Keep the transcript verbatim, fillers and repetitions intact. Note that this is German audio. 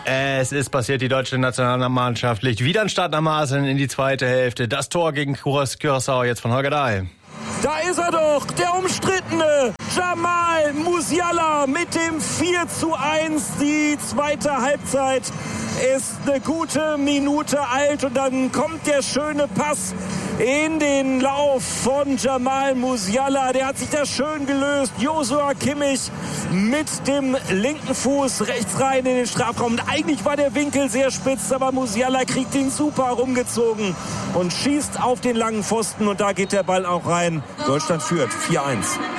Es ist passiert, die deutsche Nationalmannschaft legt wieder einen Start nach Maßen in die zweite Hälfte. Das Tor gegen Curaçao jetzt von Holger Dahl. Da ist er doch, der umstrittene Jamal Musiala mit dem vier zu eins. Die zweite Halbzeit ist eine gute Minute alt und dann kommt der schöne Pass in den Lauf von Jamal Musiala. Der hat sich da schön gelöst. Joshua Kimmich mit dem linken Fuß rechts rein in den Strafraum. Und eigentlich war der Winkel sehr spitz, aber Musiala kriegt ihn super rumgezogen und schießt auf den langen Pfosten und da geht der Ball auch rein. Deutschland führt vier eins.